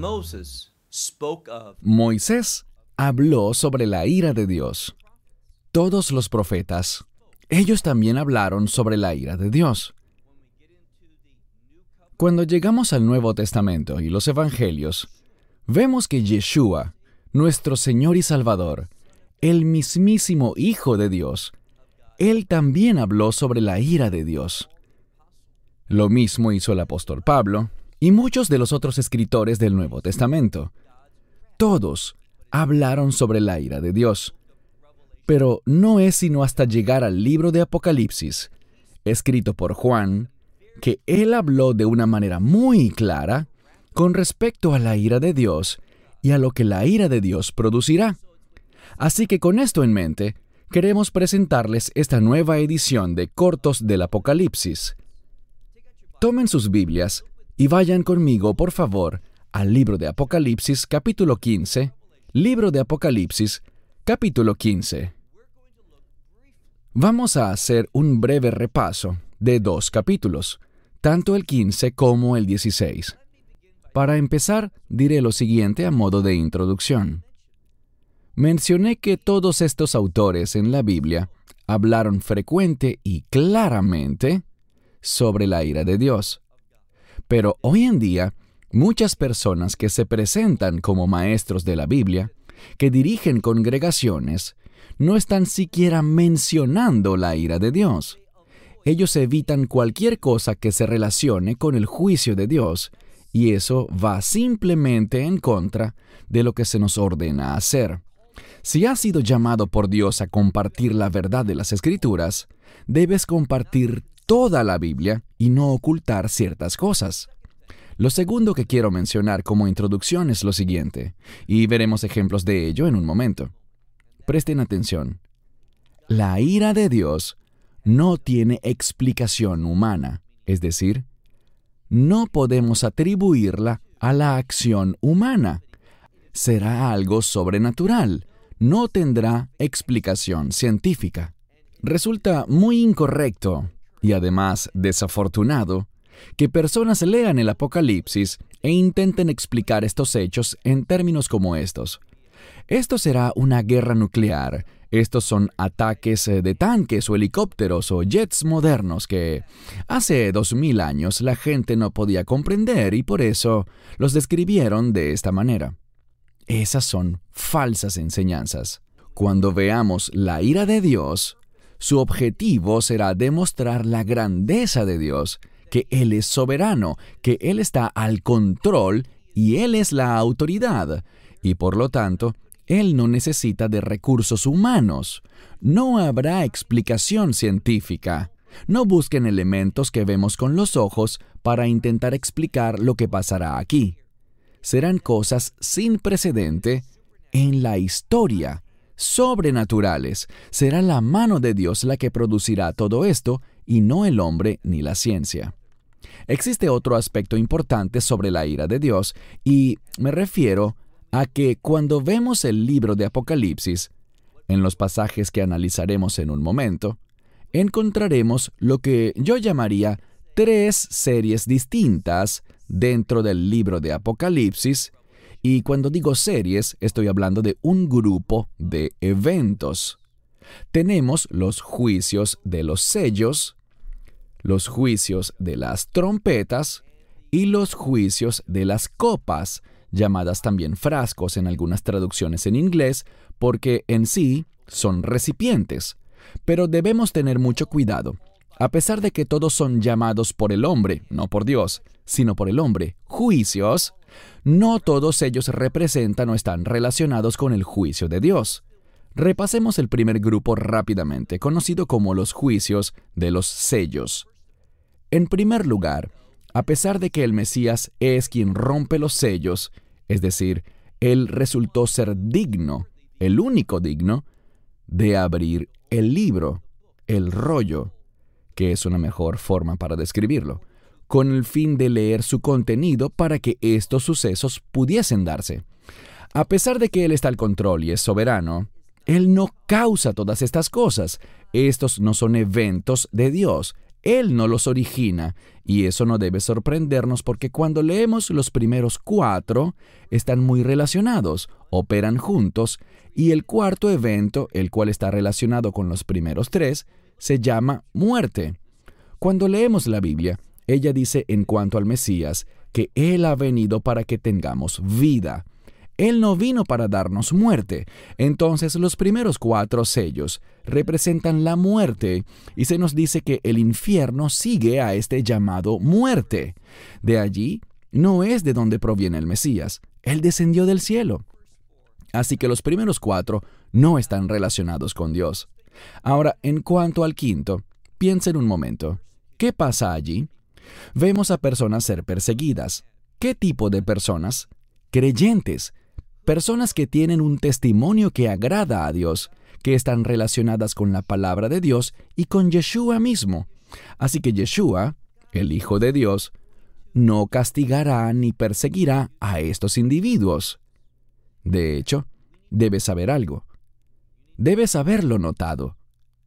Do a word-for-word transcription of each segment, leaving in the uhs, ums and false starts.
Moisés habló sobre la ira de Dios. Todos los profetas, ellos también hablaron sobre la ira de Dios. Cuando llegamos al Nuevo Testamento y los Evangelios, vemos que Yeshua, nuestro Señor y Salvador, el mismísimo Hijo de Dios, Él también habló sobre la ira de Dios. Lo mismo hizo el apóstol Pablo y muchos de los otros escritores del Nuevo Testamento. Todos hablaron sobre la ira de Dios. Pero no es sino hasta llegar al libro de Apocalipsis, escrito por Juan, que él habló de una manera muy clara con respecto a la ira de Dios y a lo que la ira de Dios producirá. Así que con esto en mente, queremos presentarles esta nueva edición de Cortos del Apocalipsis. Tomen sus Biblias y vayan conmigo, por favor, al libro de Apocalipsis, capítulo quince, libro de Apocalipsis, capítulo quince. Vamos a hacer un breve repaso de dos capítulos, tanto el quince como el dieciséis. Para empezar, diré lo siguiente a modo de introducción. Mencioné que todos estos autores en la Biblia hablaron frecuente y claramente sobre la ira de Dios. Pero hoy en día, muchas personas que se presentan como maestros de la Biblia, que dirigen congregaciones, no están siquiera mencionando la ira de Dios. Ellos evitan cualquier cosa que se relacione con el juicio de Dios, y eso va simplemente en contra de lo que se nos ordena hacer. Si has sido llamado por Dios a compartir la verdad de las Escrituras, debes compartir toda la Biblia y no ocultar ciertas cosas. Lo segundo que quiero mencionar como introducción es lo siguiente, y veremos ejemplos de ello en un momento. Presten atención. La ira de Dios no tiene explicación humana, es decir, no podemos atribuirla a la acción humana. Será algo sobrenatural, no tendrá explicación científica. Resulta muy incorrecto y además desafortunado que personas lean el Apocalipsis e intenten explicar estos hechos en términos como estos. Esto será una guerra nuclear. Estos son ataques de tanques o helicópteros o jets modernos que hace dos mil años la gente no podía comprender y por eso los describieron de esta manera. Esas son falsas enseñanzas. Cuando veamos la ira de Dios, su objetivo será demostrar la grandeza de Dios, que Él es soberano, que Él está al control y Él es la autoridad, y por lo tanto, Él no necesita de recursos humanos. No habrá explicación científica. No busquen elementos que vemos con los ojos para intentar explicar lo que pasará aquí. Serán cosas sin precedente en la historia, sobrenaturales. Será la mano de Dios la que producirá todo esto y no el hombre ni la ciencia. Existe otro aspecto importante sobre la ira de Dios y me refiero a que cuando vemos el libro de Apocalipsis, en los pasajes que analizaremos en un momento, encontraremos lo que yo llamaría tres series distintas dentro del libro de Apocalipsis, y cuando digo series, estoy hablando de un grupo de eventos. Tenemos los juicios de los sellos, los juicios de las trompetas y los juicios de las copas, llamadas también frascos en algunas traducciones en inglés, porque en sí son recipientes. Pero debemos tener mucho cuidado. A pesar de que todos son llamados por el hombre, no por Dios, sino por el hombre, juicios, no todos ellos representan o están relacionados con el juicio de Dios. Repasemos el primer grupo rápidamente, conocido como los juicios de los sellos. En primer lugar, a pesar de que el Mesías es quien rompe los sellos, es decir, Él resultó ser digno, el único digno, de abrir el libro, el rollo, que es una mejor forma para describirlo, con el fin de leer su contenido para que estos sucesos pudiesen darse. A pesar de que Él está al control y es soberano, Él no causa todas estas cosas. Estos no son eventos de Dios. Él no los origina, y eso no debe sorprendernos porque cuando leemos los primeros cuatro, están muy relacionados, operan juntos, y el cuarto evento, el cual está relacionado con los primeros tres, se llama muerte. Cuando leemos la Biblia, ella dice en cuanto al Mesías que Él ha venido para que tengamos vida. Él no vino para darnos muerte. Entonces los primeros cuatro sellos representan la muerte y se nos dice que el infierno sigue a este llamado muerte. De allí no es de donde proviene el Mesías. Él descendió del cielo. Así que los primeros cuatro no están relacionados con Dios. Ahora, en cuanto al quinto, piensen un momento. ¿Qué pasa allí? Vemos a personas ser perseguidas. ¿Qué tipo de personas? Creyentes. Personas que tienen un testimonio que agrada a Dios, que están relacionadas con la palabra de Dios y con Yeshua mismo. Así que Yeshua, el Hijo de Dios, no castigará ni perseguirá a estos individuos. De hecho, debes saber algo. Debes haberlo notado.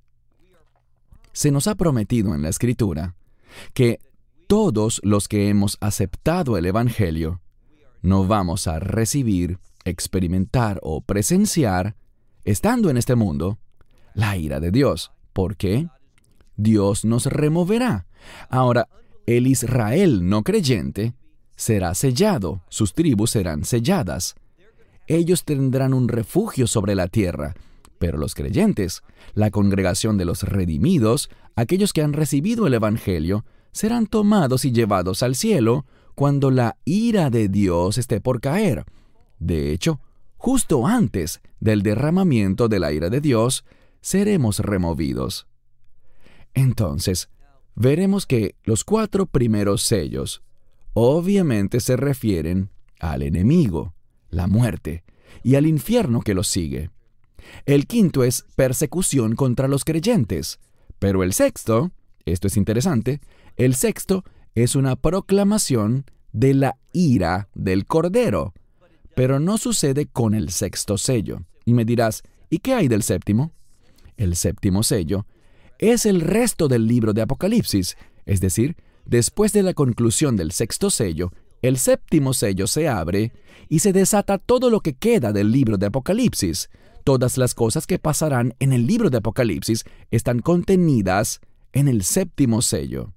Se nos ha prometido en la Escritura que todos los que hemos aceptado el Evangelio no vamos a recibir, experimentar o presenciar, estando en este mundo, la ira de Dios. ¿Por qué? Dios nos removerá. Ahora, el Israel no creyente será sellado, sus tribus serán selladas. Ellos tendrán un refugio sobre la tierra, pero los creyentes, la congregación de los redimidos, aquellos que han recibido el Evangelio, serán tomados y llevados al cielo cuando la ira de Dios esté por caer. De hecho, justo antes del derramamiento de la ira de Dios, seremos removidos. Entonces, veremos que los cuatro primeros sellos obviamente se refieren al enemigo, la muerte, y al infierno que los sigue. El quinto es persecución contra los creyentes, pero el sexto, esto es interesante, el sexto es una proclamación de la ira del Cordero, pero no sucede con el sexto sello. Y me dirás, ¿y qué hay del séptimo? El séptimo sello es el resto del libro de Apocalipsis, es decir, después de la conclusión del sexto sello, el séptimo sello se abre y se desata todo lo que queda del libro de Apocalipsis. Todas las cosas que pasarán en el libro de Apocalipsis están contenidas en el séptimo sello.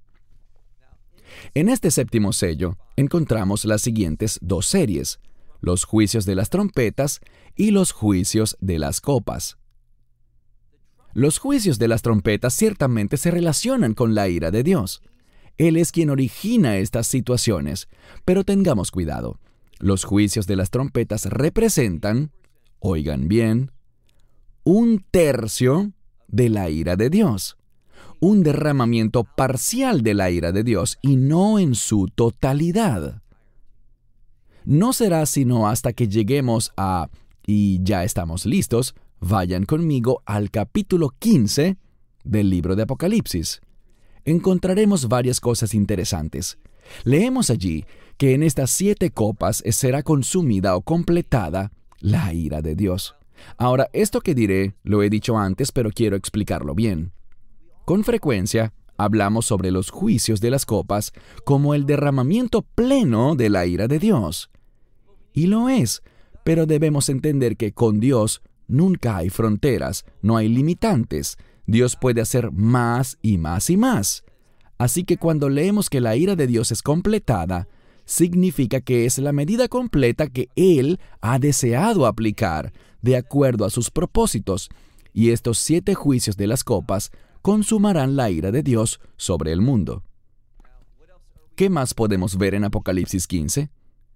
En este séptimo sello encontramos las siguientes dos series: los juicios de las trompetas y los juicios de las copas. Los juicios de las trompetas ciertamente se relacionan con la ira de Dios. Él es quien origina estas situaciones, pero tengamos cuidado. Los juicios de las trompetas representan, oigan bien, un tercio de la ira de Dios. Un derramamiento parcial de la ira de Dios y no en su totalidad. No será sino hasta que lleguemos a, y ya estamos listos, vayan conmigo al capítulo quince del libro de Apocalipsis. Encontraremos varias cosas interesantes. Leemos allí que en estas siete copas será consumida o completada la ira de Dios. Ahora, esto que diré lo he dicho antes, pero quiero explicarlo bien. Con frecuencia, hablamos sobre los juicios de las copas como el derramamiento pleno de la ira de Dios. Y lo es, pero debemos entender que con Dios nunca hay fronteras, no hay limitantes. Dios puede hacer más y más y más. Así que cuando leemos que la ira de Dios es completada, significa que es la medida completa que Él ha deseado aplicar, de acuerdo a sus propósitos, y estos siete juicios de las copas consumarán la ira de Dios sobre el mundo. ¿Qué más podemos ver en Apocalipsis quince?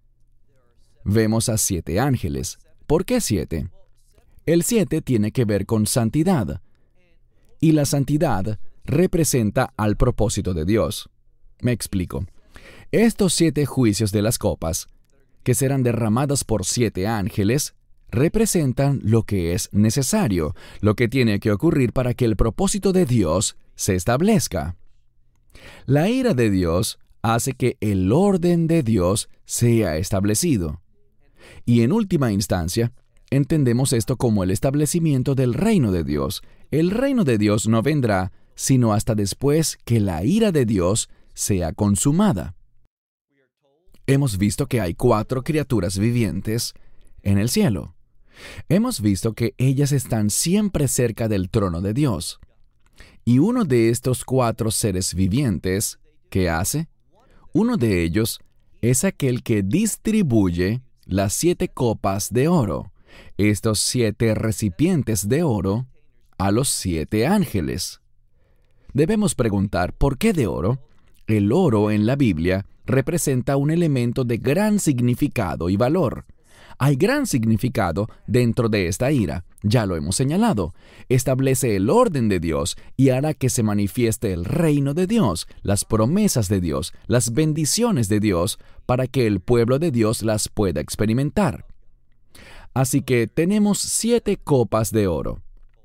Vemos a siete ángeles. ¿Por qué siete? El siete tiene que ver con santidad, y la santidad representa al propósito de Dios. Me explico. Estos siete juicios de las copas, que serán derramadas por siete ángeles, representan lo que es necesario, lo que tiene que ocurrir para que el propósito de Dios se establezca. La ira de Dios hace que el orden de Dios sea establecido. Y en última instancia, entendemos esto como el establecimiento del reino de Dios. El reino de Dios no vendrá sino hasta después que la ira de Dios sea consumada. Hemos visto que hay cuatro criaturas vivientes en el cielo. Hemos visto que ellas están siempre cerca del trono de Dios. Y uno de estos cuatro seres vivientes, ¿qué hace? Uno de ellos es aquel que distribuye las siete copas de oro, estos siete recipientes de oro, a los siete ángeles. Debemos preguntar, ¿por qué de oro? El oro en la Biblia representa un elemento de gran significado y valor. Hay gran significado dentro de esta ira, ya lo hemos señalado. Establece el orden de Dios y hará que se manifieste el reino de Dios, las promesas de Dios, las bendiciones de Dios, para que el pueblo de Dios las pueda experimentar. Así que tenemos siete copas de oro.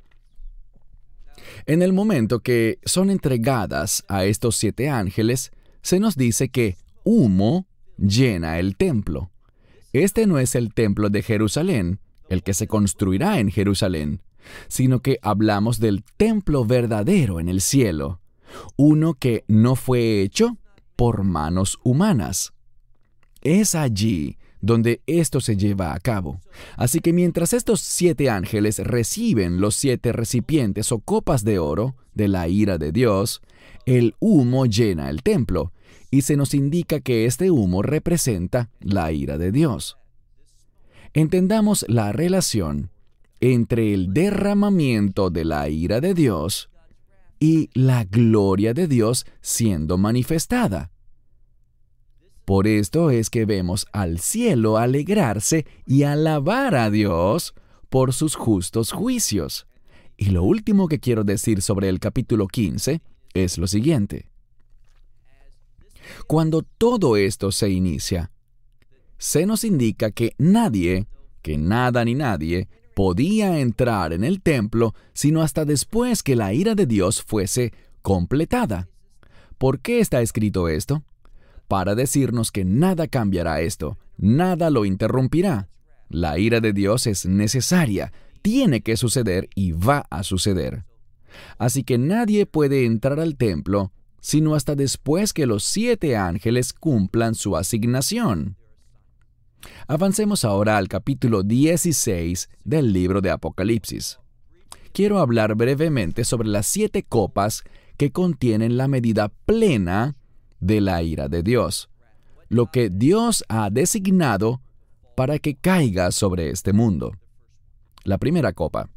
En el momento que son entregadas a estos siete ángeles, se nos dice que humo llena el templo. Este no es el templo de Jerusalén, el que se construirá en Jerusalén, sino que hablamos del templo verdadero en el cielo, uno que no fue hecho por manos humanas. Es allí donde esto se lleva a cabo. Así que mientras estos siete ángeles reciben los siete recipientes o copas de oro de la ira de Dios, el humo llena el templo, y se nos indica que este humo representa la ira de Dios. Entendamos la relación entre el derramamiento de la ira de Dios y la gloria de Dios siendo manifestada. Por esto es que vemos al cielo alegrarse y alabar a Dios por sus justos juicios. Y lo último que quiero decir sobre el capítulo quince es lo siguiente. Cuando todo esto se inicia, se nos indica que nadie, que nada ni nadie, podía entrar en el templo sino hasta después que la ira de Dios fuese completada. ¿Por qué está escrito esto? Para decirnos que nada cambiará esto, nada lo interrumpirá. La ira de Dios es necesaria, tiene que suceder y va a suceder. Así que nadie puede entrar al templo sino hasta después que los siete ángeles cumplan su asignación. Avancemos ahora al capítulo dieciséis del libro de Apocalipsis. Quiero hablar brevemente sobre las siete copas que contienen la medida plena de la ira de Dios, lo que Dios ha designado para que caiga sobre este mundo. La primera copa.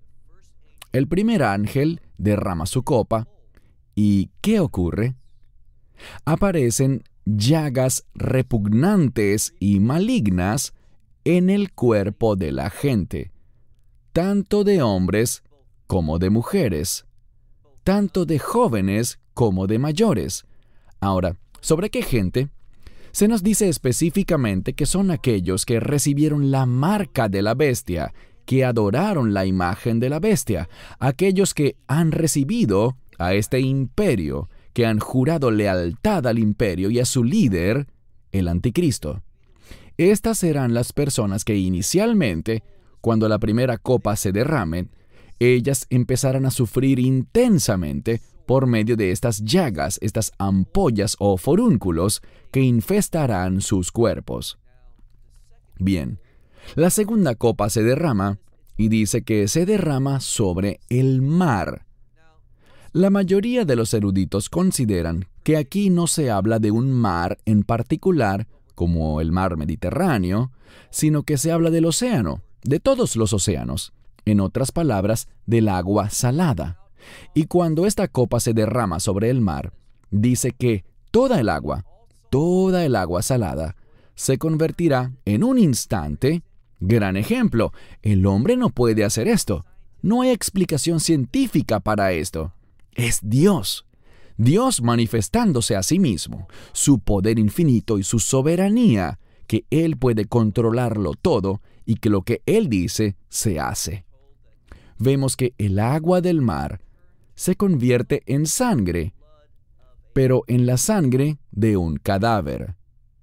El primer ángel derrama su copa, ¿y qué ocurre? Aparecen llagas repugnantes y malignas en el cuerpo de la gente, tanto de hombres como de mujeres, tanto de jóvenes como de mayores. Ahora, ¿sobre qué gente? Se nos dice específicamente que son aquellos que recibieron la marca de la bestia, que adoraron la imagen de la bestia, aquellos que han recibido a este imperio, que han jurado lealtad al imperio y a su líder, el anticristo. Estas serán las personas que inicialmente, cuando la primera copa se derrame, ellas empezarán a sufrir intensamente por medio de estas llagas, estas ampollas o forúnculos que infestarán sus cuerpos. Bien, la segunda copa se derrama y dice que se derrama sobre el mar. La mayoría de los eruditos consideran que aquí no se habla de un mar en particular, como el mar Mediterráneo, sino que se habla del océano, de todos los océanos, en otras palabras, del agua salada. Y cuando esta copa se derrama sobre el mar, dice que toda el agua, toda el agua salada, se convertirá en un instante. Gran ejemplo, el hombre no puede hacer esto. No hay explicación científica para esto. Es Dios. Dios manifestándose a sí mismo, su poder infinito y su soberanía, que Él puede controlarlo todo y que lo que Él dice se hace. Vemos que el agua del mar se convierte en sangre, pero en la sangre de un cadáver.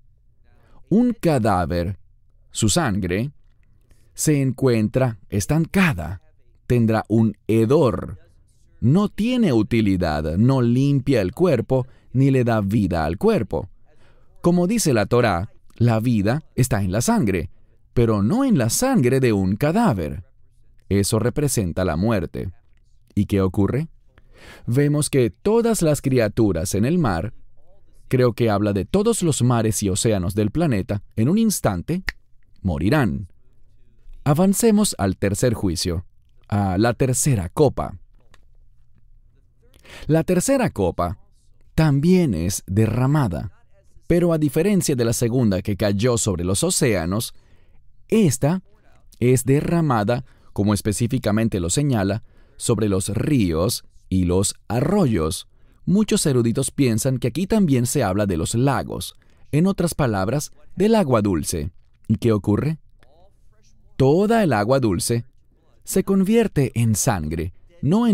Un cadáver, su sangre, se encuentra estancada, tendrá un hedor. no tiene utilidad, no limpia el cuerpo, ni le da vida al cuerpo. Como dice la Torá, la vida está en la sangre, pero no en la sangre de un cadáver. Eso representa la muerte. ¿Y qué ocurre? Vemos que todas las criaturas en el mar, creo que habla de todos los mares y océanos del planeta, en un instante, morirán. Avancemos al tercer juicio, a la tercera copa. La tercera copa también es derramada, pero a diferencia de la segunda que cayó sobre los océanos, esta es derramada, como específicamente lo señala, sobre los ríos y los arroyos. Muchos eruditos piensan que aquí también se habla de los lagos, en otras palabras, del agua dulce. ¿Y qué ocurre? Toda el agua dulce se convierte en sangre, no en